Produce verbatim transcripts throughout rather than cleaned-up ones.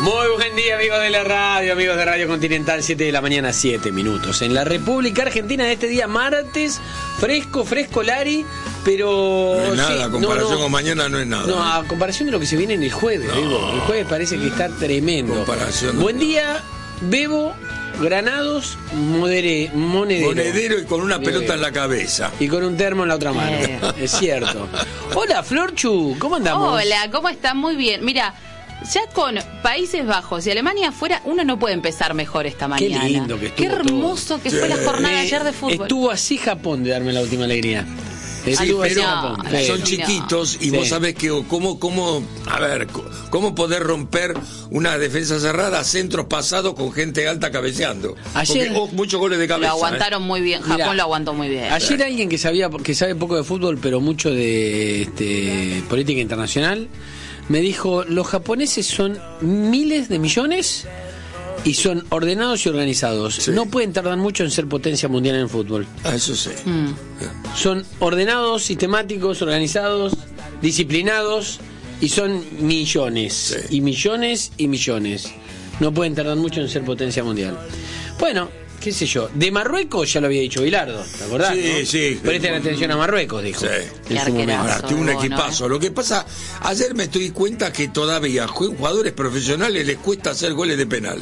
Muy buen día, amigos de la radio, amigos de Radio Continental, siete de la mañana, siete minutos. En la República Argentina de este día, martes, fresco, fresco, Lari, pero... No es nada, sí, a comparación no, no, con mañana no es nada. No, a comparación de lo que se viene en el jueves, No. Bebo. El jueves parece que está tremendo. Comparación Buen no. día, Bebo, Granados, modere, monedero. Monedero y con una Bien. pelota en la cabeza. Y con un termo en la otra mano, Eh. es cierto. Hola, Florchu, ¿cómo andamos? Hola, ¿cómo están? Muy bien. Mira, ya con Países Bajos y Alemania afuera, uno no puede empezar mejor esta Qué mañana. lindo que estuvo Qué hermoso todo. que Sí. fue la jornada Eh, ayer de fútbol. Estuvo así Japón de darme la última alegría. Sí, Estuvo así pero Japón. no, pero- son no. chiquitos y Sí. vos sabés que cómo, cómo, a ver, cómo poder romper una defensa cerrada a centros pasados con gente alta cabeceando. Ayer- Porque, oh, muchos goles de Lo cabeza. aguantaron muy bien. Japón Mirá, lo aguantó muy bien. Ayer alguien que sabía, que sabe poco de fútbol, pero mucho de este, política internacional, me dijo: los japoneses son miles de millones y son ordenados y organizados. Sí. No pueden tardar mucho en ser potencia mundial en el fútbol. Ah, eso sí. Mm. Son ordenados, sistemáticos, organizados, disciplinados y son millones. Sí. Y millones y millones. No pueden tardar mucho en ser potencia mundial. Bueno, qué sé yo. De Marruecos ya lo había dicho Bilardo, ¿te acordás? Sí, no? sí. Presten atención a Marruecos, dijo. Sí. En Qué su momento. arquerazo. Ahora, tiene un bueno, equipazo. eh. Lo que pasa, ayer me estoy cuenta que todavía a jugadores profesionales les cuesta hacer goles de penal.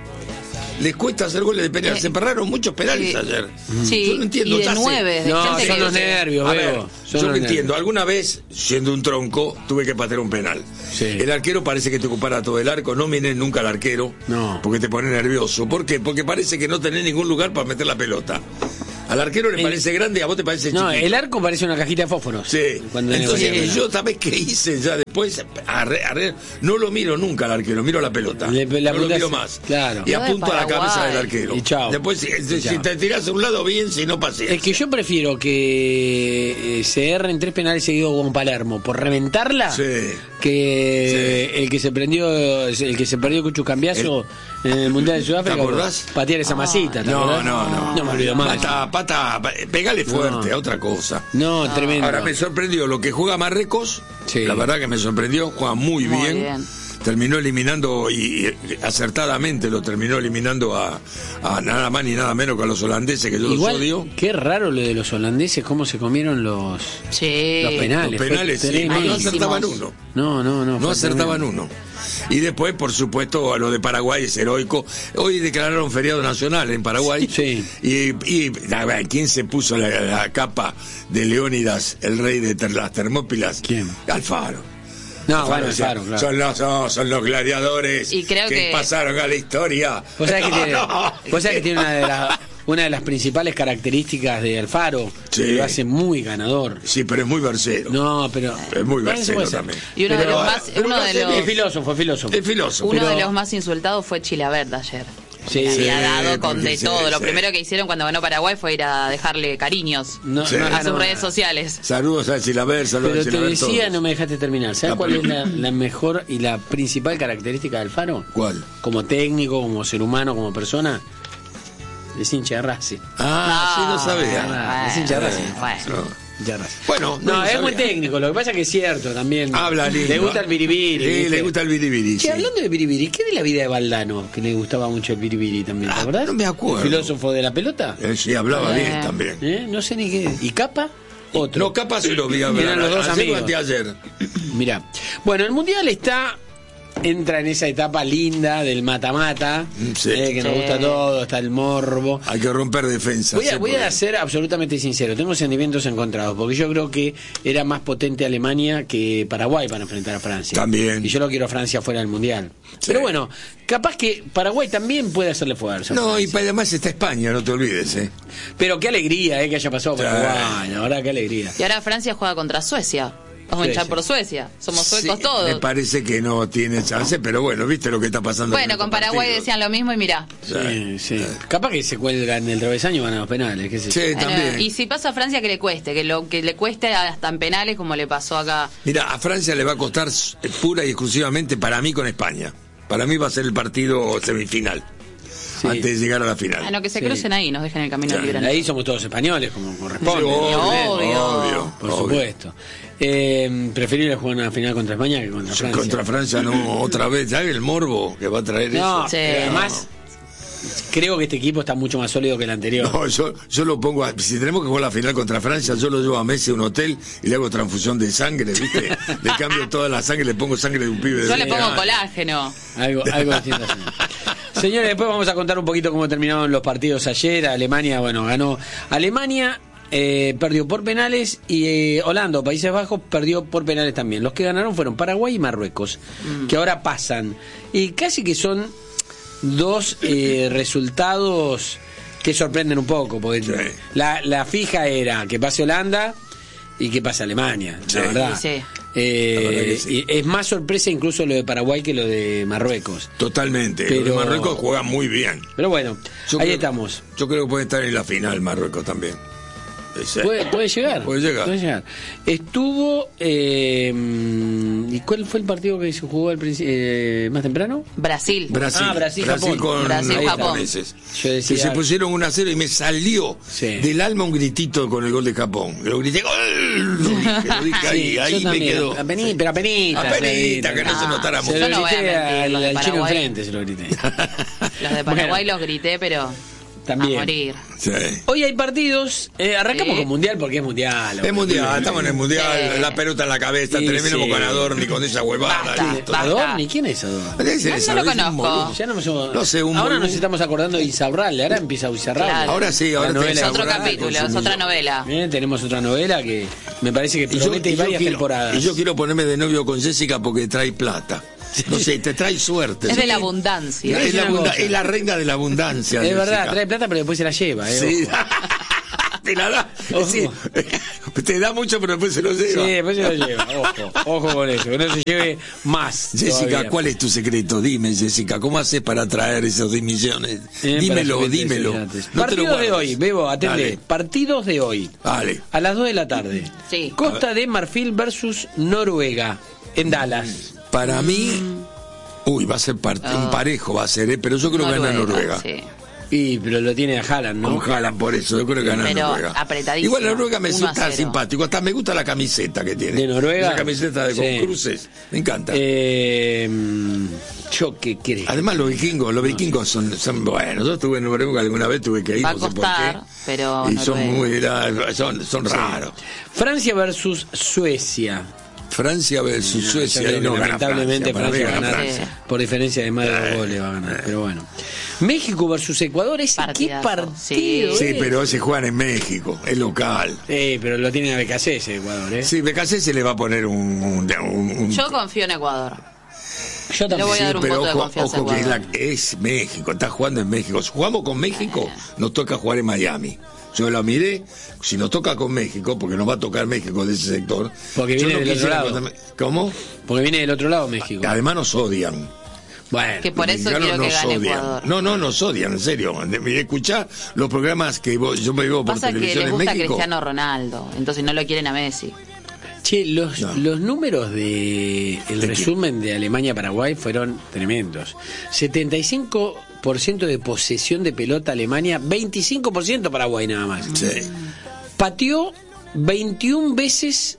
Les cuesta hacer goles de penal. Eh, Se embarraron muchos penales sí. ayer. Sí, Yo no entiendo. y de ya sé. nueve, de No, gente son que los dice- nervios, A ver, Bebo. Son yo los lo nervios. entiendo. Alguna vez, siendo un tronco, tuve que patear un penal. Sí. El arquero parece que te ocupara todo el arco. No miren nunca al arquero. No. Porque te pone nervioso. ¿Por qué? Porque parece que no tenés ningún lugar para meter la pelota. Al arquero le El- parece grande y a vos te parece No, chiquito. el arco parece una cajita de fósforos. Sí. Cuando Entonces, negocia. yo, ¿sabés qué hice ya después? Arre- arre- no lo miro nunca al arquero, miro la pelota. Le- la no lo pelota miro es- más. claro. Y Lo de apunto a la Paraguay. cabeza del arquero. Y chao. Después, si, si- Y chao. si te tirás a un lado, bien, si no, paciencia. Es que yo prefiero que eh, se erren tres penales seguidos con Palermo por reventarla Sí. que el que se prendió, el que se perdió con Chucambiazo en el Mundial de Sudáfrica. ¿Te acordás? Patear esa masita. ¿te No, acordás? no, no. No me olvido más. Pata, pata, pegale fuerte, No. a otra cosa. No, tremendo. Ahora me sorprendió lo que juega Marruecos. Sí. La verdad que me sorprendió, juega muy, Muy bien. bien. Terminó eliminando y, y acertadamente lo terminó eliminando a, a nada más ni nada menos que a los holandeses, que yo Igual, los odio. qué raro lo de los holandeses, cómo se comieron los, Sí. los penales. Los Fue penales, sí, tremendo. no Malísimos. acertaban uno. No, no, no. No fue acertaban tremendo. uno. Y después, por supuesto, a lo de Paraguay es heroico. Hoy declararon feriado nacional en Paraguay. Sí. Y, y a ver, ¿quién se puso la, la capa de Leónidas, el rey de ter- las Termópilas? ¿Quién? Alfaro. No, bueno, decía, claro, claro. Son los, no, son los gladiadores Y creo que, que- pasaron a la historia. Vos sabés que No, tiene, no. vos sabés que tiene una, de las, una de las principales características de Alfaro, Sí. que lo hace muy ganador. Sí, pero es muy versero. No, pero... Es muy Bueno, eso versero puede ser. también. Y uno de Pero- los más, pero uno no de sé, los, Es filósofo, es filósofo. Es filósofo. uno de pero- los más insultados fue Chilavert ayer. Sí. Le Sí, había dado con porque de sí, todo. Lo sí. primero que hicieron cuando ganó Paraguay fue ir a dejarle cariños No, Sí. no, a no, sus no. redes sociales. Saludos a Chilaver, saludos Pero a te Chilaver. decía, todos. no me dejaste terminar. ¿Sabes La cuál es película. la, la mejor y la principal característica de Alfaro? ¿Cuál? Como técnico, como ser humano, como persona. Es hincha de Racing. Ah, sí, no sabía. Ah, es hincha de Racing. Bueno. No. Hincha de Racing. Bueno, no No, lo es sabía. muy técnico. Lo que pasa es que es cierto también. Habla lindo. Le gusta el biribiri. Sí, ¿viste? le gusta el biribiri. Che, sí. hablando de biribiri, ¿qué de la vida de Valdano? Que le gustaba mucho el biribiri también, ¿te Ah, acordás? no me acuerdo. ¿El filósofo de la pelota? Eh, sí, hablaba Eh. bien también. ¿Eh? No sé ni qué. ¿Y Capa? Otro. No, capaz se lo vi hablar. Eran los dos ayer o amigos. anteayer. Mirá. Bueno, el Mundial está... Entra en esa etapa linda del mata-mata, Sí. eh, que nos Sí. gusta todo, está el morbo. Hay que romper defensas. Voy a, ¿eh? voy Porque- a ser absolutamente sincero, tengo sentimientos encontrados, porque yo creo que era más potente Alemania que Paraguay para enfrentar a Francia. También. Y yo lo quiero a Francia fuera del Mundial. Sí. Pero bueno, capaz que Paraguay también puede hacerle fuerza. a No, y Francia. además está España, no te olvides, ¿eh? Pero qué alegría eh, que haya pasado Sí. Paraguay, ahora qué alegría. Y ahora Francia juega contra Suecia. Vamos a hinchar Suecia. por Suecia. Somos suecos Sí, todos. Me parece que no tiene chance, pero bueno, viste lo que está pasando. Bueno, con Paraguay decían lo mismo y mirá. Sí, sí. Capaz que se cuelgan el travesaño y van a los penales, qué sé yo. Sí, Bueno, también. y si pasa a Francia, que le cueste, que lo que le cueste hasta en penales, como le pasó acá. Mira, a Francia le va a costar pura y exclusivamente para mí con España. Para mí va a ser el partido semifinal. Sí. antes de llegar a la final. Ah, no, que se Sí. crucen ahí, nos dejen el camino Sí. libre. Ahí somos todos españoles, como corresponde. Sí, obvio, obvio. obvio, Por obvio. supuesto. Eh, preferible jugar una final contra España que contra Francia. Contra Francia no, otra vez. ¿Sabes el morbo que va a traer No, eso? Sí. pero además, creo que este equipo está mucho más sólido que el anterior. No, yo, yo lo pongo, a- si tenemos que jugar la final contra Francia, yo lo llevo a Messi a un hotel y le hago transfusión de sangre, ¿viste? Le cambio toda la sangre, le pongo sangre de un pibe de Yo le veinte pongo años. colágeno. Algo, algo distinto así. Señores, después vamos a contar un poquito cómo terminaron los partidos ayer. Alemania, bueno, ganó. Alemania eh, perdió por penales y eh, Holanda, Países Bajos, perdió por penales también. Los que ganaron fueron Paraguay y Marruecos, Mm. que ahora pasan. Y casi que son dos eh, resultados que sorprenden un poco, porque Sí. la, la fija era que pase Holanda y que pase Alemania, Sí. la verdad. Sí, sí. Eh, La verdad que sí. y es más sorpresa incluso lo de Paraguay que lo de Marruecos. Totalmente. Pero- Pero Marruecos juega muy bien. Pero bueno, Yo ahí creo- estamos. Yo creo que puede estar en la final Marruecos también. Ese- Puede, puede llegar. Puede llegar. Estuvo. Eh, ¿Y cuál fue el partido que se jugó al princi- eh, más temprano? Brasil. Brasil, Ah, Brasil, Japón. con Brasil, los Japón. japoneses. Yo decía- Que se pusieron uno a cero y me salió Sí. del alma un gritito con el gol de Japón. Lo grité, ¡gol! Lo dije, lo dije ahí, Sí, ahí yo me también. quedó. Apenita, pero apenita. Apenita, que no se notara Se mucho. lo Yo no voy a grité mentir, al, los de al chino Paraguay. enfrente, se lo grité. Los de Paraguay los grité, pero También. a morir. Sí. Hoy hay partidos. Eh, arrancamos Sí. con Mundial porque es Mundial. Es mundial, estamos en el mundial, Sí. la pelota en la cabeza, Sí, terminamos sí. con Adorni, con esa huevada. Basta. listo. Basta. ¿Adorni? ¿Quién es Adorni? Ese No, es no lo un conozco. boludo. Ya no, me somos- No sé, un ahora boludo. nos estamos acordando de Isaurralde, ahora empieza Isaurralde. Claro. Ahora sí, ahora La novela tenés de Es otro Isaurralde capítulo, con es su otra millón. novela. Bien, tenemos otra novela que me parece que Y yo, promete y yo varias quiero, temporadas. y yo quiero ponerme de novio con Jessica porque trae plata. No sé, te trae suerte. Es de ¿sí? la abundancia. Es, la una abunda- cosa. es la reina de la abundancia. Es verdad, Jessica. trae plata pero después se la lleva. Eh, Sí. ojo. Te la da. Ojo. Sí. Te da mucho, pero después se lo Sí, lleva. después se lo lleva. Ojo, ojo con eso, que no se lleve más. Jessica, todavía. ¿cuál es tu secreto? Dime, Jessica, ¿cómo haces para traer esos diez millones? Eh, dímelo, para subir dímelo. esos No te lo Partidos de guardes. hoy, Bebo, atende. Dale. Partidos de hoy. Vale. A las dos de la tarde. Sí. Costa de Marfil versus Noruega en Dallas. Para mí, uy, va a ser part- Oh. un parejo, va a ser, ¿eh? Pero yo creo que gana Noruega. Sí. Y pero lo tiene a Haaland, ¿no? Con Haaland, por eso, yo creo que gana Pero Noruega. apretadísimo, Igual Noruega me uno a resulta cero. simpático, hasta me gusta la camiseta que tiene. ¿De Noruega? Esa camiseta de con Sí. cruces, me encanta. Eh, yo qué querés. Además los vikingos, los vikingos son, son buenos. Yo estuve en Noruega alguna vez, tuve que ir, Va a no sé por costar, qué. pero Y son Noruega. muy, la- son, son raros. Francia versus Suecia. Francia versus Yo Suecia, creo y no que gana lamentablemente Francia, para mí Francia va a gana ganar Francia. por diferencia de más de dos goles va a ganar, pero bueno. México versus Ecuador, ese qué Partidazo, partido. Sí, eh. pero se juegan en México, es local. Eh, pero lo tiene a B K C ese Ecuador, ¿eh? Sí, B K C se le va a poner un... un, un- un- Yo confío en Ecuador. Yo Le voy a Sí, dar un pero voto de ojo, confianza ojo a que es, la- Ecuador. es México, está jugando en México. Si jugamos con México, nos toca jugar en Miami. Yo lo miré, si nos toca con México, porque nos va a tocar México de ese sector. Porque yo viene del otro quisiera lado. contarme- ¿Cómo? Porque viene del otro lado México. Además nos odian. Bueno, Que por Los eso mexicanos quiero que nos gane odian. Ecuador. No, no, nos odian, en serio. Miré, escuchá los programas que vos- yo me veo por Pasa que televisión les en gusta México. Cristiano Ronaldo, entonces no lo quieren a Messi. che, los, No. los números de el ¿De qué? resumen de Alemania-Paraguay fueron tremendos. setenta y cinco por ciento de posesión de pelota Alemania, veinticinco por ciento Paraguay nada más. Sí. Pateó veintiuna veces,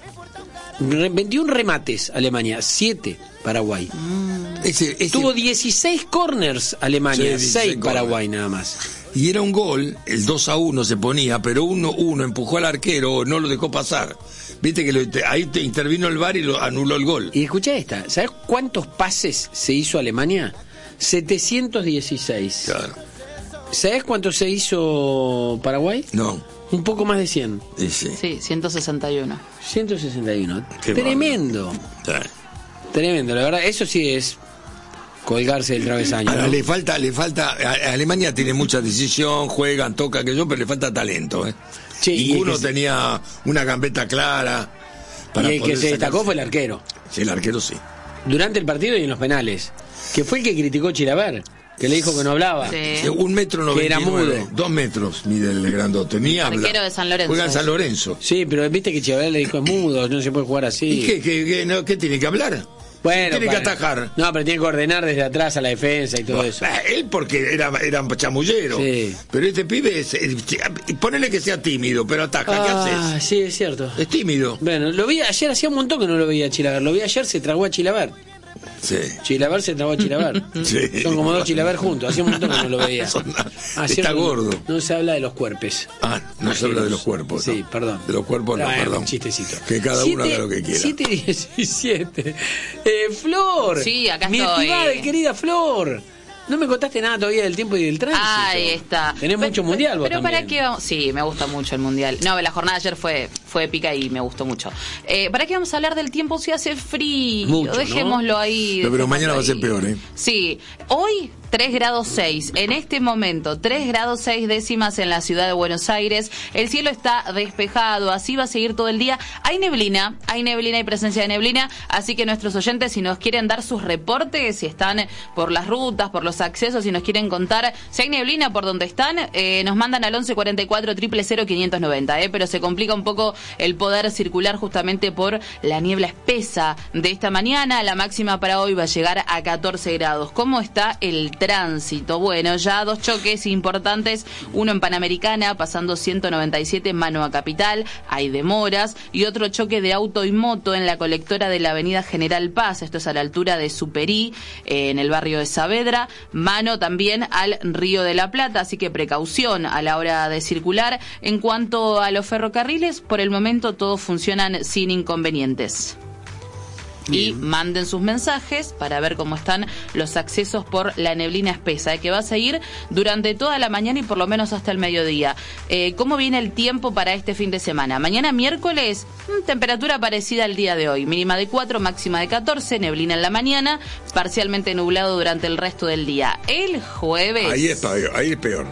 re- veintiún remates Alemania, siete Paraguay. Ese, ese- Tuvo dieciséis corners Alemania, Sí, dieciséis seis corners. Paraguay nada más. Y era un gol, el dos a uno se ponía, pero uno uno empujó al arquero, no lo dejó pasar. Viste que lo- te- ahí te intervino el V A R y lo anuló el gol. Y escucha esta, ¿sabes cuántos pases se hizo Alemania? setecientos dieciséis. Claro. ¿Sabes cuánto se hizo Paraguay? No, Un poco más de cien. dice. Sí, ciento sesenta y uno. ciento sesenta y uno. Qué Tremendo. Sí. Tremendo, la verdad, eso sí es colgarse del travesaño. Ahora, ¿no? le falta, le falta, a- Alemania tiene mucha decisión, juegan, toca, que yo, pero le falta talento, ¿eh? Sí, y Ninguno el que se- tenía una gambeta clara. Y el que poder se destacó sacarse. fue el arquero. Sí, el arquero sí. Durante el partido y en los penales. Que fue el que criticó Chilaver, que le dijo que no hablaba. Sí. Sí, un metro noventa Que era y nueve, mudo. dos metros mide el grandote, ni habla. Arquero de San Lorenzo, Juega en es. San Lorenzo. Sí, pero viste que Chilaver le dijo es mudo, no se puede jugar así. ¿Y qué, qué, qué, no, qué tiene que hablar? Bueno, tiene para, que atajar. No, pero tiene que ordenar desde atrás a la defensa y todo Bueno, eso. Él porque era, era chamullero. Sí. Pero este pibe, es, es, ponele que sea tímido, pero ataca. Ah, ¿qué haces? Ah, sí, es cierto. Es tímido. Bueno, lo vi ayer, hacía un montón que no lo veía a Chilaver. Lo vi ayer, se tragó a Chilaver. Sí. Chilaver se tragó a Chilaver. Sí. Son como dos Chilaver juntos. Hacía un montón que no lo veía. Son, Ayer está no, gordo. No se habla de los cuerpos. Ah, no se habla de los cuerpos. Sí, ¿no? perdón. De los cuerpos no, ah, perdón. Un chistecito. Que cada siete, uno haga lo que quiera. siete diecisiete. Eh, Flor. Sí, acá mi estoy. Mi estimada, querida Flor. No me contaste nada todavía del tiempo y del tránsito. Ahí está. Tenés pero, mucho mundial vos Pero también. para qué vamos... Sí, me gusta mucho el mundial. No, la jornada de ayer fue, fue épica y me gustó mucho. Eh, ¿Para qué vamos a hablar del tiempo si hace frío? Mucho, Dejémoslo ¿no? ahí. No, pero dejémoslo mañana ahí. va a ser peor, ¿eh? Sí. Hoy tres grados seis. En este momento, tres grados seis décimas en la ciudad de Buenos Aires. El cielo está despejado, así va a seguir todo el día. Hay neblina, hay neblina y presencia de neblina, así que nuestros oyentes, si nos quieren dar sus reportes, si están por las rutas, por los accesos, si nos quieren contar si hay neblina por donde están, eh, nos mandan al once cuarenta y cuatro, cero cero cero, quinientos noventa, eh, pero se complica un poco el poder circular justamente por la niebla espesa de esta mañana. La máxima para hoy va a llegar a catorce grados. ¿Cómo está el tránsito? Bueno, ya dos choques importantes, uno en Panamericana, pasando ciento noventa y siete, mano a Capital, hay demoras, y otro choque de auto y moto en la colectora de la avenida General Paz, esto es a la altura de Superí, eh, en el barrio de Saavedra, mano también al Río de la Plata, así que precaución a la hora de circular. En cuanto a los ferrocarriles, por el momento todos funcionan sin inconvenientes. Y manden sus mensajes para ver cómo están los accesos por la neblina espesa, que va a seguir durante toda la mañana y por lo menos hasta el mediodía. Eh, ¿Cómo viene el tiempo para este fin de semana? Mañana miércoles, mmm, temperatura parecida al día de hoy. Mínima de cuatro, máxima de catorce, neblina en la mañana, parcialmente nublado durante el resto del día. El jueves... Ahí es peor. Ahí es peor.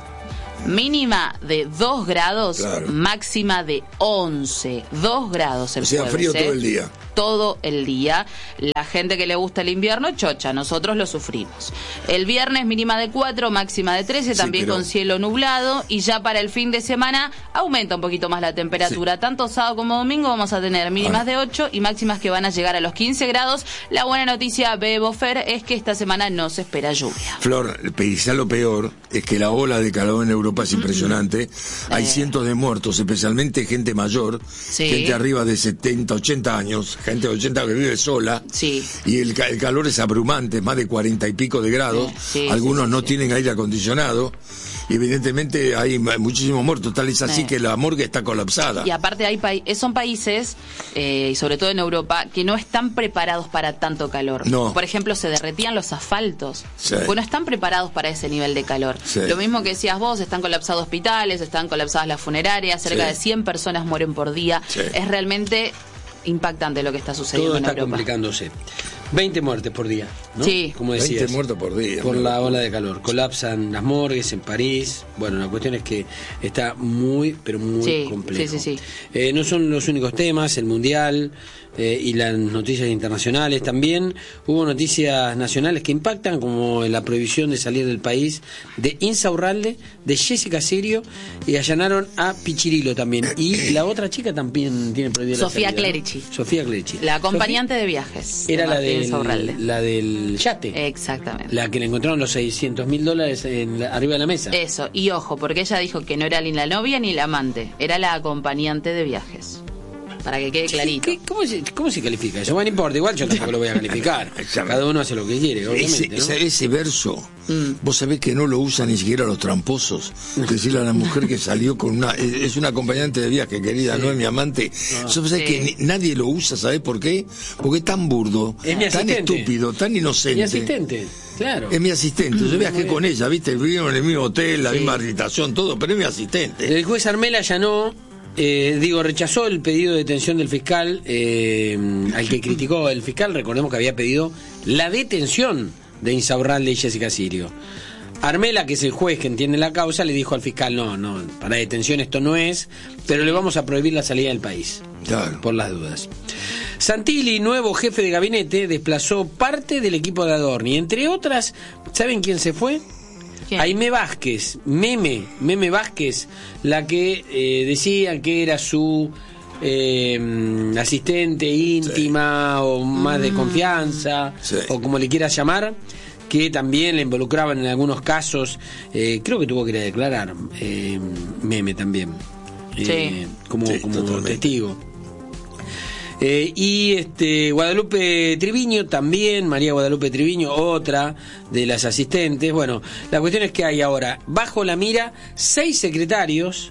Mínima de dos grados, claro. Máxima de once. dos grados el o sea, jueves. frío ¿eh? todo el día. Todo el día. La gente que le gusta el invierno, chocha, nosotros lo sufrimos. El viernes mínima de cuatro, máxima de trece, también sí, pero... con cielo nublado. Y ya para el fin de semana aumenta un poquito más la temperatura. Sí. Tanto sábado como domingo vamos a tener mínimas ah. de ocho y máximas que van a llegar a los quince grados. La buena noticia, Bebo Fer, es que esta semana no se espera lluvia. Flor, quizá lo peor es que la ola de calor en Europa es impresionante. Mm-hmm. Hay eh. cientos de muertos, especialmente gente mayor, sí. gente arriba de setenta, ochenta años, gente de ochenta que vive sola. Sí. Y el, el calor es abrumante, más de cuarenta y pico de grados. Sí, algunos sí, sí, no sí. tienen aire acondicionado. Y evidentemente hay muchísimos muertos, tal es así eh. que la morgue está colapsada. Y aparte hay pa- son países, eh, y sobre todo en Europa, que no están preparados para tanto calor. No. Por ejemplo, se derretían los asfaltos. Sí. Pues no están preparados para ese nivel de calor. Sí. Lo mismo que decías vos, están colapsados hospitales, están colapsadas las funerarias, cerca sí. de cien personas mueren por día. Sí. Es realmente impactante lo que está sucediendo Todo en está Europa. complicándose. veinte muertes por día, ¿no? Sí. Como decías, veinte muertos por día. Por la ola de calor. Colapsan las morgues en París. Bueno, la cuestión es que está muy, pero muy sí, complejo. Sí, sí, sí. Eh, no son los únicos temas, el Mundial eh, y las noticias internacionales también. Hubo noticias nacionales que impactan, como la prohibición de salir del país de Insaurralde, de Jessica Sirio, y allanaron a Pichirilo también. Y la otra chica también tiene prohibida la Sofía salida, Clerici. ¿no? Sofía Clerici. La acompañante Sofía, de viajes. Era de la del, la del yate. Exactamente. La que le encontraron los seiscientos mil dólares en la, arriba de la mesa. Eso, y ojo, porque ella dijo que no era ni la novia ni la amante, era la acompañante de viajes. Para que quede clarito. ¿Qué, cómo, se, ¿Cómo se califica eso? Bueno, no importa, igual yo tampoco lo voy a calificar. Cada uno hace lo que quiere, obviamente, ese, ¿no? ese, ese verso, mm. vos sabés que no lo usan ni siquiera los tramposos. Decirle a la mujer que salió con una... Es una acompañante de viaje, querida, sí. no es mi amante. Ah, ¿Sabés sí. que ni, nadie lo usa? ¿Sabés por qué? Porque es tan burdo, es tan estúpido, tan inocente. Mi asistente. Claro. Es mi asistente, yo viajé con ella, ¿viste? Vivimos en el mismo hotel, la sí. misma habitación, todo, pero es mi asistente. El juez Armel allanó, eh, digo, rechazó el pedido de detención del fiscal, eh, al que criticó el fiscal. Recordemos que había pedido la detención de Insaurralde y Jessica Sirio. Armela, que es el juez que entiende la causa, le dijo al fiscal, no, no, para detención esto no es, pero le vamos a prohibir la salida del país. Claro. Por las dudas. Santilli, nuevo jefe de gabinete, desplazó parte del equipo de Adorni. Entre otras, ¿saben quién se fue? ¿Quién? Aimé Vázquez, Meme, Meme Vázquez, la que eh, decía que era su eh, asistente íntima sí. o más de confianza, sí. o como le quieras llamar, que también le involucraban en algunos casos, eh, creo que tuvo que ir a declarar, eh, Meme también, eh, sí. como, sí, como testigo. Eh, y este Guadalupe Triviño también, María Guadalupe Triviño, otra de las asistentes. Bueno, la cuestión es que hay ahora, bajo la mira, seis secretarios,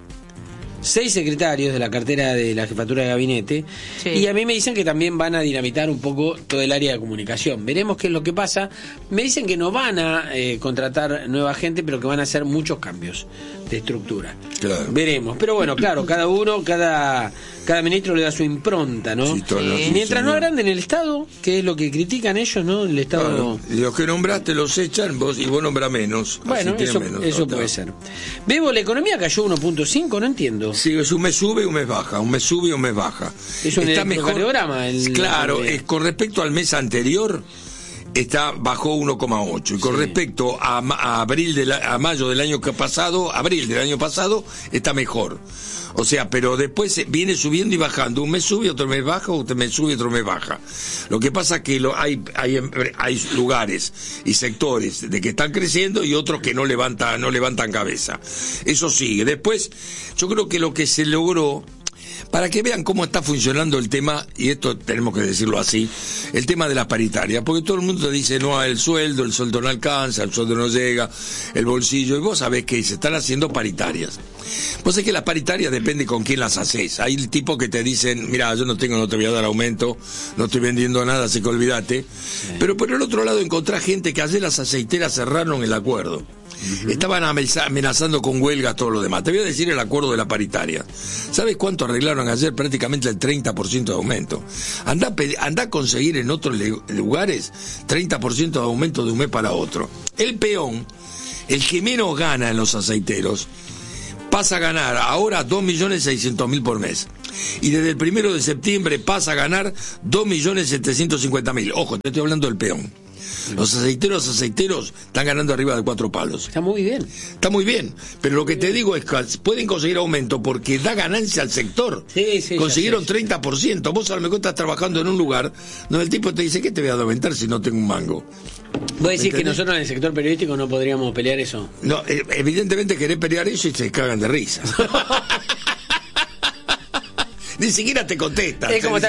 seis secretarios de la cartera de la jefatura de gabinete, sí. y a mí me dicen que también van a dinamitar un poco todo el área de comunicación. Veremos qué es lo que pasa. Me dicen que no van a eh, contratar nueva gente, pero que van a hacer muchos cambios de estructura. Claro. Veremos. Pero bueno, claro, cada uno, cada cada ministro le da su impronta, ¿no? Sí, sí. Mientras no agranden el Estado, que es lo que critican ellos, ¿no? El Estado. Claro. Y los que nombraste los echan vos y vos nombrás menos. Bueno, eso, menos, eso puede ser. Bebo, la economía cayó uno punto cinco, no entiendo. Sí, es un mes sube y un mes baja, un mes sube y un mes baja. Es un electrocardiograma. El, claro, es, con respecto al mes anterior, está bajó uno coma ocho y con sí. respecto a, a abril de la, a mayo del año que pasado, abril del año pasado está mejor. O sea, pero después viene subiendo y bajando. Un mes sube, otro mes baja, otro mes sube, otro mes baja. Lo que pasa es que lo, hay, hay, hay lugares y sectores de que están creciendo y otros que no levantan, no levantan cabeza. Eso sigue. Después, yo creo que lo que se logró, para que vean cómo está funcionando el tema, y esto tenemos que decirlo así, el tema de las paritarias, porque todo el mundo te dice, no, el sueldo, el sueldo no alcanza, el sueldo no llega, el bolsillo, y vos sabés que se están haciendo paritarias. Vos sabés que las paritarias depende con quién las haces. Hay tipos que te dicen, mira, yo no tengo, no te voy a dar aumento, no estoy vendiendo nada, así que olvídate. Sí. Pero por el otro lado encontrás gente que ayer las aceiteras cerraron el acuerdo. Uh-huh. Estaban amenazando con huelgas, todo lo demás. Te voy a decir el acuerdo de la paritaria. ¿Sabes cuánto arreglaron ayer? Prácticamente el treinta por ciento de aumento. Anda, anda a conseguir en otros lugares treinta por ciento de aumento de un mes para otro. El peón, el que menos gana en los aceiteros, pasa a ganar ahora dos millones seiscientos mil por mes. Y desde el primero de septiembre pasa a ganar dos millones setecientos cincuenta mil. Ojo, te estoy hablando del peón. Los aceiteros, aceiteros están ganando arriba de cuatro palos. Está muy bien. Está muy bien, pero lo que te digo es que pueden conseguir aumento porque da ganancia al sector. Sí, sí, consiguieron sé, treinta por ciento. Vos a lo mejor estás trabajando en un lugar donde el tipo te dice, ¿qué te voy a aumentar si no tengo un mango? ¿Vos decís que nosotros en el sector periodístico no podríamos pelear eso? No, evidentemente querés pelear eso y se cagan de risa. Ni siquiera te contestan. Es como está